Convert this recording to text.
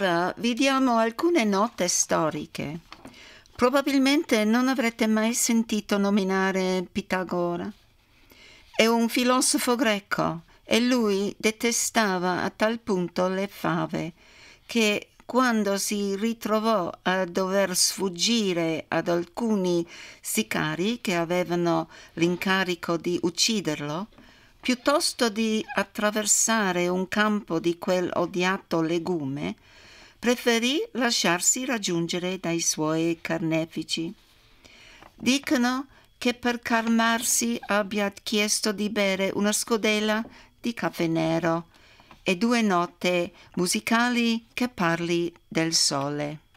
Ora vi diamo alcune note storiche. Probabilmente non avrete mai sentito nominare Pitagora. È un filosofo greco e lui detestava a tal punto le fave che quando si ritrovò a dover sfuggire ad alcuni sicari che avevano l'incarico di ucciderlo, piuttosto di attraversare un campo di quel odiato legume, preferì lasciarsi raggiungere dai suoi carnefici. Dicono che per calmarsi abbia chiesto di bere una scodella di caffè nero e 2 note musicali che parli del sole.